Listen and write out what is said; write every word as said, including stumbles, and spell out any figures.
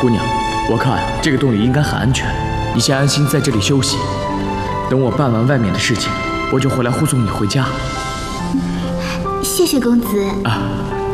姑娘，我看这个洞里应该很安全，你先安心在这里休息。等我办完外面的事情，我就回来护送你回家。 谢谢公子。 啊。